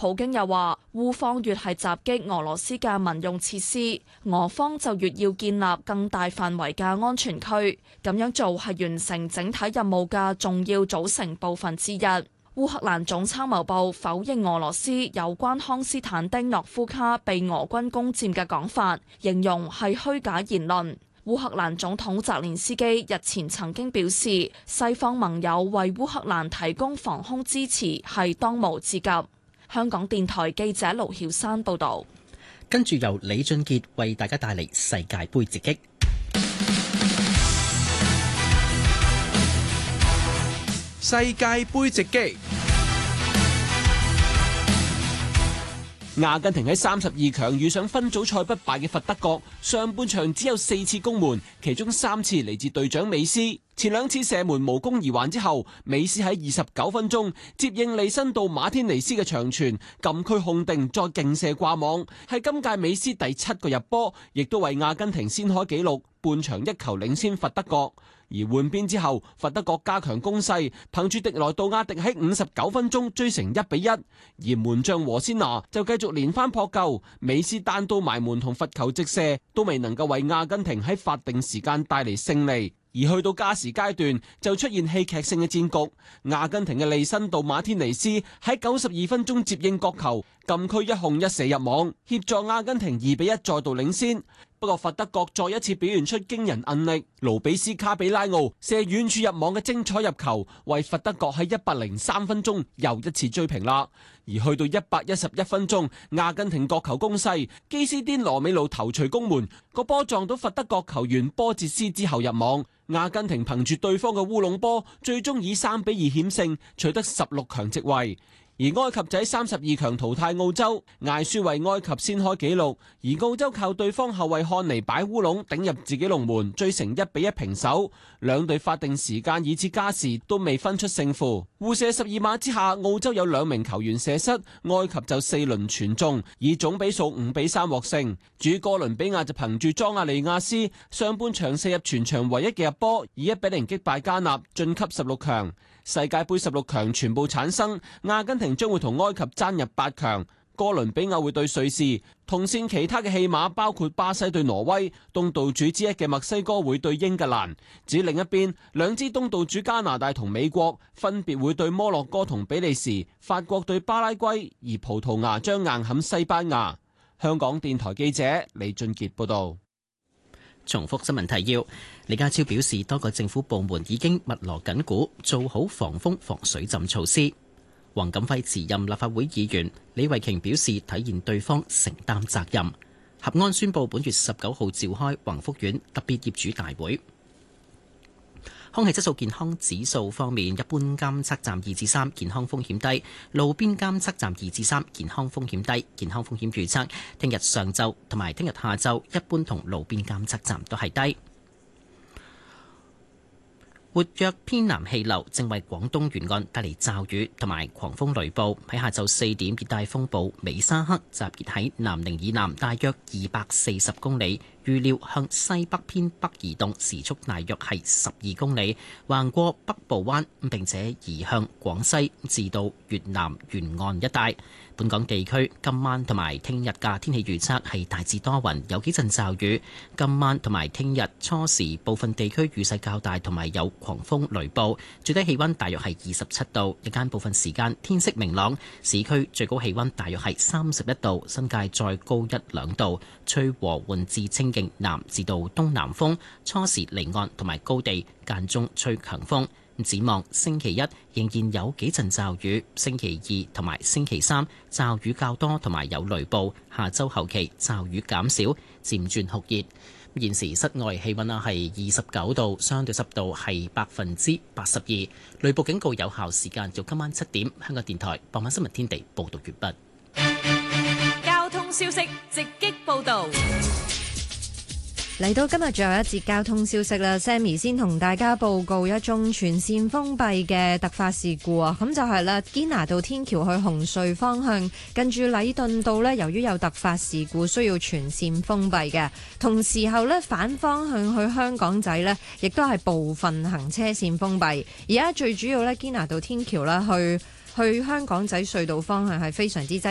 普京又話，烏方越係襲擊俄羅斯嘅民用設施，俄方就越要建立更大範圍嘅安全區，咁樣做係完成整體任務嘅重要組成部分之一。烏克蘭總參謀部否認俄羅斯有關康斯坦丁諾夫卡被俄軍攻佔嘅講法，形容係虛假言論。烏克蘭總統澤連斯基日前曾經表示，西方盟友為烏克蘭提供防空支持係當務之急。香港電台記者盧曉山報道。 跟住由李俊傑為大家帶嚟世界盃直擊。 世界盃直擊。阿根廷喺32強遇上分組賽不敗嘅佛得角，上半場只有4次攻門，其中3次嚟自隊長美斯。前2次射門無功而還之後，美斯喺29分鐘接應利申道馬天尼斯嘅長傳，禁區控定再勁射掛網，係今屆美斯第7個入波，亦都為阿根廷先開紀錄，半場1球領先佛得角。而換邊之後，佛得角加強攻勢，憑住迪萊杜亞迪喺59分鐘追成1-1，而門將和仙拿就繼續連番撲救，美斯單刀埋門同罰球直射都未能夠為阿根廷喺法定時間帶嚟勝利。而去到加時階段就出現戲劇性嘅戰局，阿根廷嘅利申道馬天尼斯喺92分鐘接應角球，禁區一控一射入網，協助阿根廷2-1再度領先。不過佛得角再一次表現出驚人韌力，盧比斯卡比拉奧射遠處入網嘅精彩入球，為佛得角喺103分鐘又一次追平啦。而去到111分鐘，阿根廷角球攻勢，基斯甸羅美路頭槌攻門，個波撞到佛得角球員波捷斯之後入網。阿根廷憑住對方嘅烏龍波，最終以3-2險勝，取得16強席位。而埃及仔32強淘汰澳洲，艾舒為埃及先開紀錄，而澳洲靠對方後衛漢尼擺烏龍頂入自己龍門，追成1-1平手。兩隊法定時間以至加時都未分出勝負。互射12碼之下，澳洲有2名球員射失，埃及就4輪全中，以總比數5-3獲勝。至於哥倫比亞就憑住莊亞利亞斯上半場射入全場唯一嘅入波，以1-0擊敗加納，晉級16強。世界盃16強全部產生，阿根廷將會同埃及爭入8強，哥倫比亞會對瑞士。同線其他嘅戲碼包括巴西對挪威，東道主之一嘅墨西哥會對英格蘭。至於另一邊，兩支東道主加拿大同美國分別會對摩洛哥同比利時，法國對巴拉圭，而葡萄牙將硬撼西班牙。香港電台記者李俊傑報道。 重複新聞提要，李家超表示，多個政府部門已經密鑼緊鼓，做好防風防水浸措施。黃錦輝辭任立法會議員，李慧瓊表示體現對方承擔責任。合安宣布本月19號召開宏福苑特別業主大會。空氣質素健康指數方面，一般監測站2至3，健康風險低；路邊監測站2至3，健康風險低。健康風險預測，聽日上晝同埋聽日下晝，一般同路邊監測站都係低。活躍偏南氣流正為廣東沿岸帶嚟驟雨同埋狂風雷暴。喺下晝4點，熱帶風暴美沙克集結喺南寧以南大約240公里，預料向西北偏北移動，時速大約係12公里，橫過北部灣，並且移向廣西至到越南沿岸一帶。本港地區今晚同埋聽日嘅天氣預測係大致多雲，有幾陣驟雨。今晚同埋聽日初時部分地區雨勢較大，同埋有狂風雷暴。最低氣溫大約係27度，日間部分時間天色明朗。市區最高氣溫大約係31度，新界再高1-2度。吹和緩至清勁南至到東南風，初時離岸同埋高地間中吹強風。展望星期一仍然有幾陣驟雨，星期2同埋星期3驟雨較多同埋有雷暴，下周後期驟雨減少，漸轉酷熱。現時室外氣溫係29度，相對濕度係82%。雷暴警告有效時間到今晚7點。香港電台傍晚新聞天地報道完畢。 交通消息直擊報道。 嚟到今日最後一節交通消息啦 ，Sammy 先同大家報告一宗全線封閉嘅突發事故啊！咁就係啦，堅拿道天橋去紅隧方向，近住禮頓道呢，由於有突發事故，需要全線封閉嘅。同時候呢，反方向去香港仔呢，亦都係部分行車線封閉。而家最主要呢，堅拿道天橋啦，去香港仔隧道方向係非常之擠